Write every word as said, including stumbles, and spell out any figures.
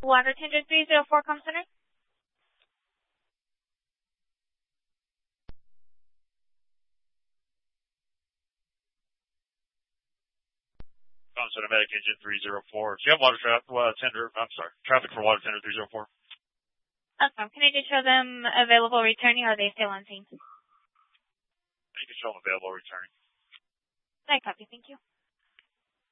Water tender three zero four, Com Center. Com Center Medic Engine three zero four. Do you have water traffic, uh, tender, I'm sorry, traffic for water tender three zero four? Awesome. Can you just show them available returning, or are they still on scene? You can show them available returning. I copy. Thank you.